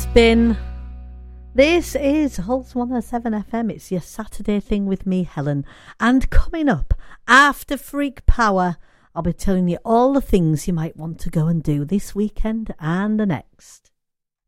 Spin. This is Hulls 107 FM. It's your Saturday thing with me, Helen. And coming up after Freak Power, I'll be telling you all the things you might want to go and do this weekend and the next.